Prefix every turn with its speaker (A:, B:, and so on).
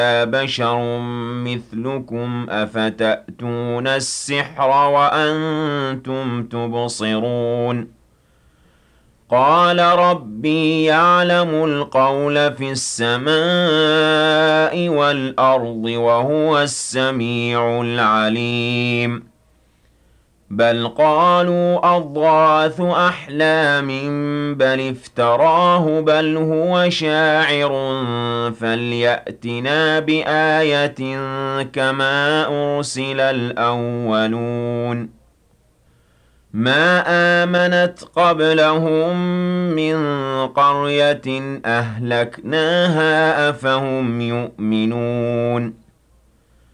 A: بشر مثلكم أفتأتون السحر وأنتم تبصرون قال ربي يعلم القول في السماء والأرض وهو السميع العليم بل قالوا أضغاث أحلام بل افتراه بل هو شاعر فليأتنا بآية كما أرسل الأولون ما آمنت قبلهم من قرية أهلكناها أفهم يؤمنون